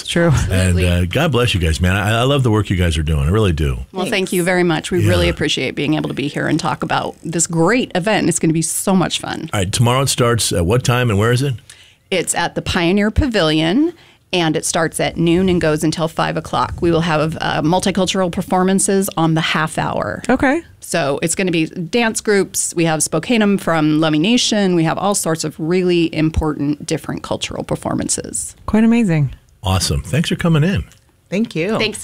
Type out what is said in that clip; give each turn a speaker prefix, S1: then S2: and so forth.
S1: true.
S2: And God bless you guys, man. I love the work you guys are doing. I really do.
S3: Well, thank you very much. We really appreciate being able to be here and talk about this great event. It's going to be so much fun.
S2: All right, tomorrow it starts at what time and where is it?
S3: It's at the Pioneer Pavilion, and it starts at noon and goes until 5 o'clock. We will have multicultural performances on the half hour.
S1: Okay.
S3: So it's going to be dance groups. We have Spokanum from Lummi Nation. We have all sorts of really important, different cultural performances.
S1: Quite amazing.
S2: Awesome. Thanks for coming in.
S4: Thank you.
S3: Thanks.